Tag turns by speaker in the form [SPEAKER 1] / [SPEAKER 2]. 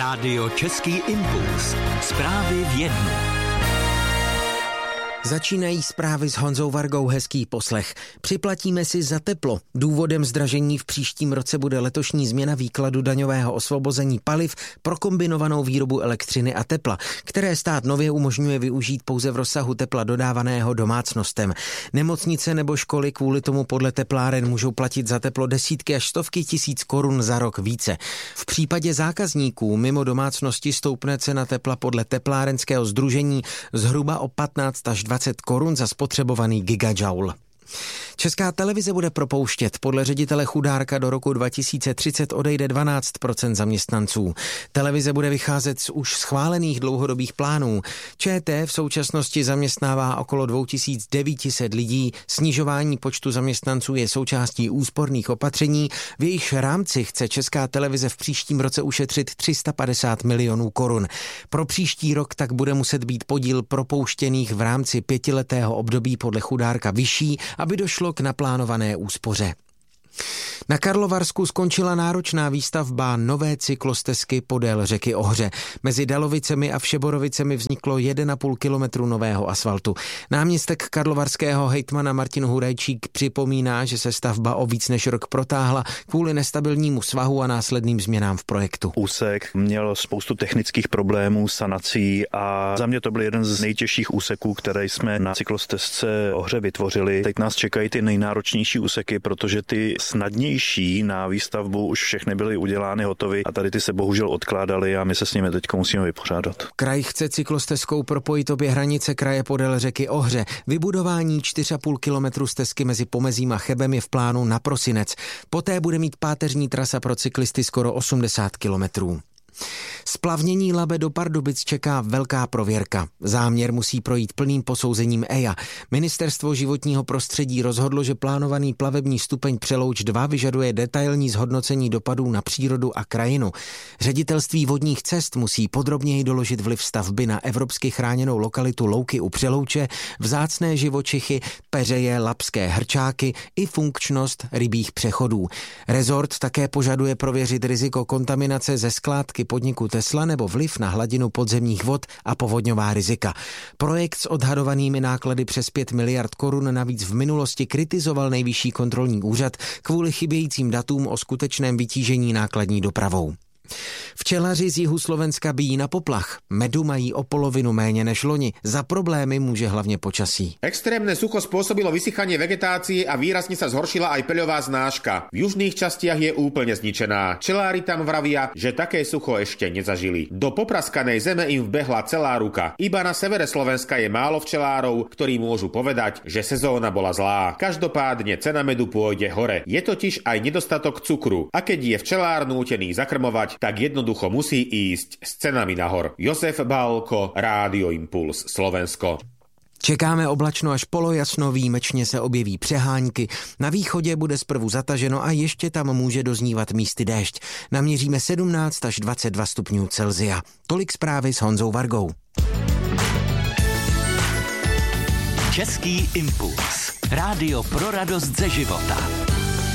[SPEAKER 1] Rádio Český impuls. Zprávy v jednu.
[SPEAKER 2] Začínají zprávy s Honzou Vargou, hezký poslech. Připlatíme si za teplo. Důvodem zdražení v příštím roce bude letošní změna výkladu daňového osvobození paliv pro kombinovanou výrobu elektřiny a tepla, které stát nově umožňuje využít pouze v rozsahu tepla dodávaného domácnostem. Nemocnice nebo školy kvůli tomu podle tepláren můžou platit za teplo desítky až stovky tisíc korun za rok více. V případě zákazníků mimo domácnosti stoupne cena tepla podle teplárenského sdružení zhruba o 15 až 20 korun za spotřebovaný gigajoule. Česká televize bude propouštět. Podle ředitele Chudárka do roku 2030 odejde 12% zaměstnanců. Televize bude vycházet z už schválených dlouhodobých plánů. ČT v současnosti zaměstnává okolo 2900 lidí. Snižování počtu zaměstnanců je součástí úsporných opatření. V jejich rámci chce Česká televize v příštím roce ušetřit 350 milionů korun. Pro příští rok tak bude muset být podíl propouštěných v rámci 5letého období podle Chudárka vyšší, aby došlo k naplánované úspoře. Na Karlovarsku skončila náročná výstavba nové cyklostezky podél řeky Ohře. Mezi Dalovicemi a Všeborovicemi vzniklo 1,5 kilometru nového asfaltu. Náměstek karlovarského hejtmana Martin Hurajčík připomíná, že se stavba o víc než rok protáhla kvůli nestabilnímu svahu a následným změnám v projektu.
[SPEAKER 3] Úsek měl spoustu technických problémů, sanací a za mě to byl jeden z nejtěžších úseků, které jsme na cyklostezce Ohře vytvořili. Teď nás čekají ty nejnáročnější úseky, protože ty snadnější na výstavbu už všechny byly udělány, hotovy a tady ty se bohužel odkládaly a my se s nimi teď musíme vypořádat.
[SPEAKER 2] Kraj chce cyklostezkou propojit obě hranice kraje podél řeky Ohře. Vybudování 4,5 kilometru stezky mezi Pomezím a Chebem je v plánu na prosinec. Poté bude mít páteřní trasa pro cyklisty skoro 80 kilometrů. Splavnění Labe do Pardubic čeká velká prověrka. Záměr musí projít plným posouzením EIA. Ministerstvo životního prostředí rozhodlo, že plánovaný plavební stupeň Přelouč 2 vyžaduje detailní zhodnocení dopadů na přírodu a krajinu. Ředitelství vodních cest musí podrobněji doložit vliv stavby na evropsky chráněnou lokalitu Louky u Přelouče, vzácné živočichy, peřeje, labské hrčáky i funkčnost rybích přechodů. Rezort také požaduje prověřit riziko kontaminace ze skládky podniku Tesla nebo vliv na hladinu podzemních vod a povodňová rizika. Projekt s odhadovanými náklady přes 5 miliard korun navíc v minulosti kritizoval Nejvyšší kontrolní úřad kvůli chybějícím datům o skutečném vytížení nákladní dopravou. Včelaři z jihu Slovenska bijí na poplach. Medu mají o polovinu méně než loni. Za problémy může hlavne počasí.
[SPEAKER 4] Extrémne sucho spôsobilo vysychanie vegetácie a výrazne sa zhoršila aj peľová znáška. V južných častiach je úplne zničená. Včelári tam vravia, že také sucho ešte nezažili. Do popraskanej zeme im vbehla celá ruka. Iba na severe Slovenska je málo včelárov, ktorí môžu povedať, že sezóna bola zlá. Každopádne cena medu pôjde hore. Je totiž aj nedostatok cukru. A keď je včelár nútený zakrmovať, tak jednoducho musí ísť s cenami nahor. Josef Bálko, Rádio Impuls, Slovensko.
[SPEAKER 2] Čekáme oblačno až polojasno, výjimečně se objeví přehánky. Na východě bude zprvu zataženo a ještě tam může doznívat místy déšť. Naměříme 17 až 22 stupňů Celsia. Tolik zprávy s Honzou Vargou.
[SPEAKER 1] Český impuls. Rádio pro radost ze života.